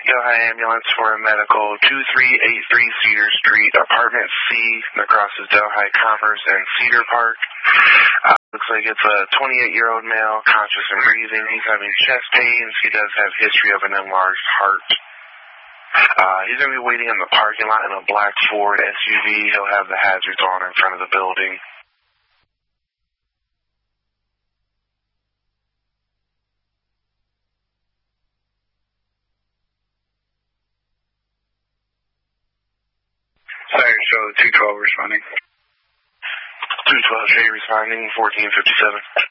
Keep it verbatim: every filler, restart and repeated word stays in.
Delhi Ambulance for a medical, two three eight three Cedar Street, apartment C, that crosses Delhi Commerce and Cedar Park. Uh, looks like it's a twenty-eight-year-old male, conscious and breathing. He's having chest pains. He does have history of an enlarged heart. Uh, he's going to be waiting in the parking lot in a black Ford S U V. He'll have the hazards on in front of the building. Siren show two twelve responding. two twelve J responding, fourteen fifty-seven.